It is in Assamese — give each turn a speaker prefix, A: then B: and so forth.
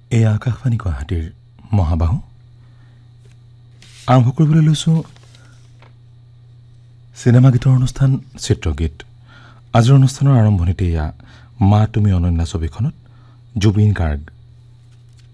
A: এই আকাশবাণী গুৱাহাটীৰ মহাবাহু আৰম্ভ কৰিবলৈ লৈছোঁ চিনেমা গীতৰ অনুষ্ঠান চিত্ৰগীত। আজিৰ অনুষ্ঠানৰ আৰম্ভণিতে এয়া মা তুমি অনন্যা ছবিখনত জুবিন গাৰ্গ